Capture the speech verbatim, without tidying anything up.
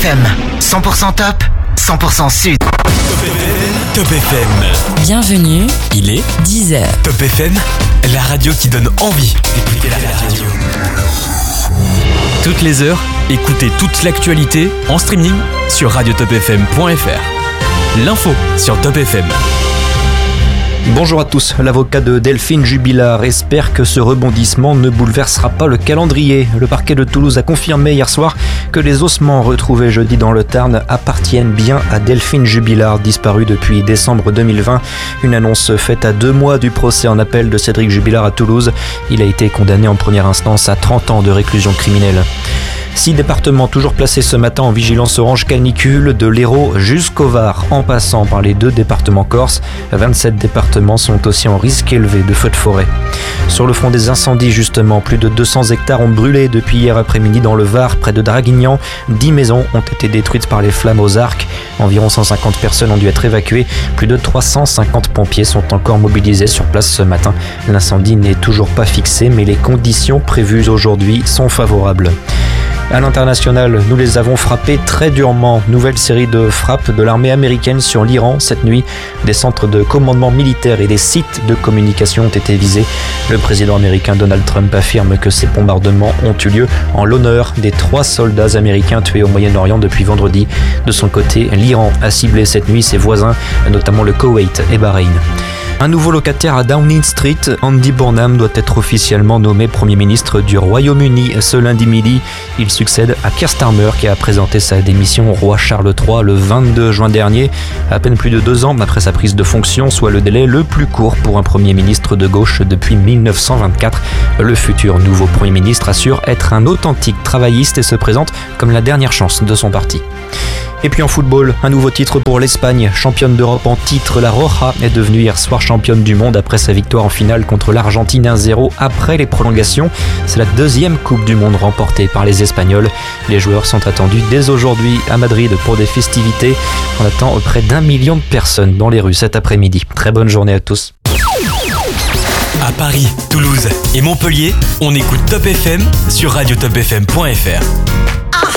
M. cent pour cent top, cent pour cent sud. Top F M. Bienvenue, Il est dix heures. Top F M, la radio qui donne envie d'écouter la radio. Toutes les heures, écoutez toute l'actualité en streaming sur radio top f m point f r. L'info sur Top F M. Bonjour à tous, l'avocat de Delphine Jubilard espère que ce rebondissement ne bouleversera pas le calendrier. Le parquet de Toulouse a confirmé hier soir que les ossements retrouvés jeudi dans le Tarn appartiennent bien à Delphine Jubilard, disparue depuis décembre deux mille vingt. Une annonce faite à deux mois du procès en appel de Cédric Jubilard à Toulouse. Il a été condamné en première instance à trente ans de réclusion criminelle. Six départements toujours placés ce matin en vigilance orange canicule, de l'Hérault jusqu'au Var, en passant par les deux départements corses. vingt-sept départements sont aussi en risque élevé de feux de forêt. Sur le front des incendies justement, plus de deux cents hectares ont brûlé depuis hier après-midi dans le Var, près de Draguignan. dix maisons ont été détruites par les flammes aux arcs. Environ cent cinquante personnes ont dû être évacuées. Plus de trois cent cinquante pompiers sont encore mobilisés sur place ce matin. L'incendie n'est toujours pas fixé, mais les conditions prévues aujourd'hui sont favorables. À l'international, nous les avons frappés très durement. Nouvelle série de frappes de l'armée américaine sur l'Iran cette nuit. Des centres de commandement militaire et des sites de communication ont été visés. Le président américain Donald Trump affirme que ces bombardements ont eu lieu en l'honneur des trois soldats américains tués au Moyen-Orient depuis vendredi. De son côté, l'Iran a ciblé cette nuit ses voisins, notamment le Koweït et Bahreïn. Un nouveau locataire à Downing Street, Andy Burnham, doit être officiellement nommé Premier ministre du Royaume-Uni ce lundi midi. Il succède à Keir Starmer qui a présenté sa démission au roi Charles trois le vingt-deux juin dernier, à peine plus de deux ans après sa prise de fonction, soit le délai le plus court pour un Premier ministre de gauche depuis mille neuf cent vingt-quatre. Le futur nouveau Premier ministre assure être un authentique travailliste et se présente comme la dernière chance de son parti. Et puis en football, un nouveau titre pour l'Espagne. Championne d'Europe en titre, la Roja est devenue hier soir championne du monde après sa victoire en finale contre l'Argentine un zéro après les prolongations. C'est la deuxième Coupe du Monde remportée par les Espagnols. Les joueurs sont attendus dès aujourd'hui à Madrid pour des festivités. On attend près d'un million de personnes dans les rues cet après-midi. Très bonne journée à tous. À Paris, Toulouse et Montpellier, on écoute Top F M sur radio top f m point f r.